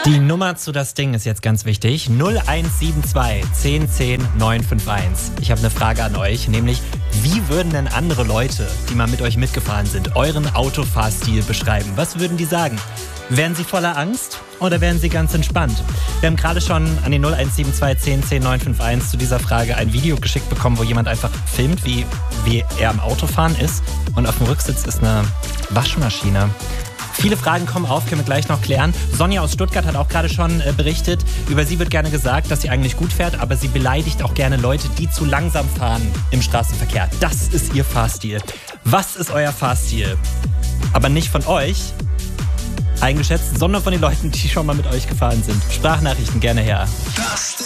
Die Nummer zu das Ding ist jetzt ganz wichtig. 0172 10 10 951. Ich habe eine Frage an euch, nämlich wie würden denn andere Leute, die mal mit euch mitgefahren sind, euren Autofahrstil beschreiben? Was würden die sagen? Wären sie voller Angst oder wären sie ganz entspannt? Wir haben gerade schon an die 0172 10 10 951 zu dieser Frage ein Video geschickt bekommen, wo jemand einfach filmt, wie er am Autofahren ist. Und auf dem Rücksitz ist eine Waschmaschine. Viele Fragen kommen auf, können wir gleich noch klären. Sonja aus Stuttgart hat auch gerade schon berichtet. Über sie wird gerne gesagt, dass sie eigentlich gut fährt, aber sie beleidigt auch gerne Leute, die zu langsam fahren im Straßenverkehr. Das ist ihr Fahrstil. Was ist euer Fahrstil? Aber nicht von euch eingeschätzt, sondern von den Leuten, die schon mal mit euch gefahren sind. Sprachnachrichten gerne her.